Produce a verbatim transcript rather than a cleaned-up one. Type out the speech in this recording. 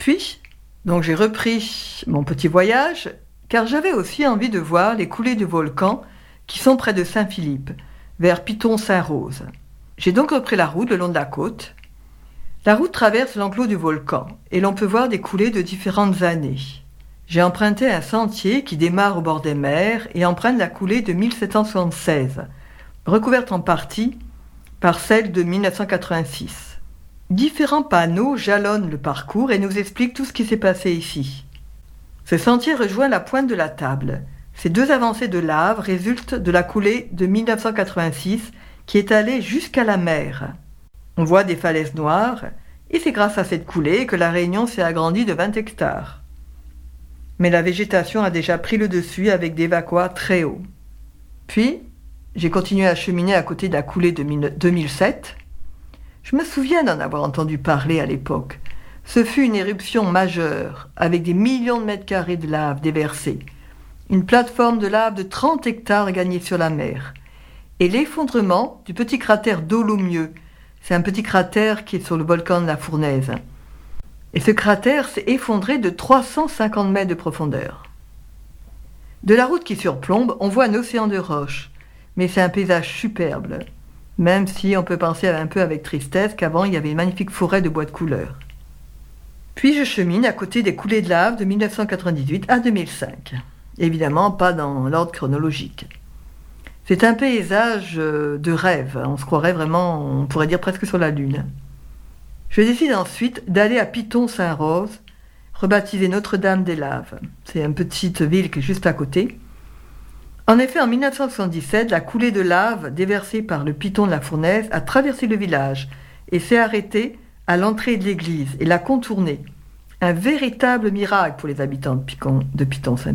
Puis, donc j'ai repris mon petit voyage, car j'avais aussi envie de voir les coulées du volcan qui sont près de Saint-Philippe, vers Piton-Saint-Rose. J'ai donc repris la route le long de la côte. La route traverse l'enclos du volcan et l'on peut voir des coulées de différentes années. J'ai emprunté un sentier qui démarre au bord des mers et emprunte la coulée de mille sept cent soixante-seize, recouverte en partie par celle de mille neuf cent quatre-vingt-six. Différents panneaux jalonnent le parcours et nous expliquent tout ce qui s'est passé ici. Ce sentier rejoint la pointe de la table. Ces deux avancées de lave résultent de la coulée de mille neuf cent quatre-vingt-six qui est allée jusqu'à la mer. On voit des falaises noires et c'est grâce à cette coulée que la Réunion s'est agrandie de vingt hectares. Mais la végétation a déjà pris le dessus avec des vacois très hauts. Puis, j'ai continué à cheminer à côté de la coulée de deux mille sept. Je me souviens d'en avoir entendu parler à l'époque. Ce fut une éruption majeure, avec des millions de mètres carrés de lave déversés. Une plateforme de lave de trente hectares gagnée sur la mer. Et l'effondrement du petit cratère Dolomieu. C'est un petit cratère qui est sur le volcan de la Fournaise. Et ce cratère s'est effondré de trois cent cinquante mètres de profondeur. De la route qui surplombe, on voit un océan de roches. Mais c'est un paysage superbe. Même si on peut penser un peu avec tristesse qu'avant il y avait une magnifique forêt de bois de couleur. Puis je chemine à côté des coulées de lave de mille neuf cent quatre-vingt-dix-huit à deux mille cinq. Évidemment pas dans l'ordre chronologique. C'est un paysage de rêve, on se croirait vraiment, on pourrait dire presque sur la lune. Je décide ensuite d'aller à Piton-Saint-Rose, rebaptisée Notre-Dame-des-Laves. C'est une petite ville qui est juste à côté. En effet, en mille neuf cent soixante-dix-sept, la coulée de lave déversée par le Piton de la Fournaise a traversé le village et s'est arrêtée à l'entrée de l'église et l'a contournée. Un véritable miracle pour les habitants de Piton-Saint-Pierre.